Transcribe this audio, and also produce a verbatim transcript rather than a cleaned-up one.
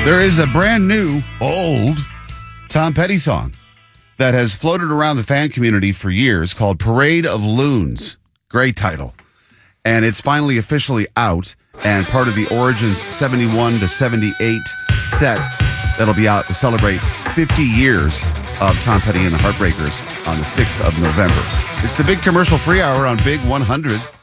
There is a brand new, old Tom Petty song that has floated around the fan community for years called Parade of Loons. Great title. And it's finally officially out and part of the Origins seventy-one to seventy-eight set that'll be out to celebrate fifty years of Tom Petty and the Heartbreakers on the sixth of November. It's the big commercial free hour on Big one hundred.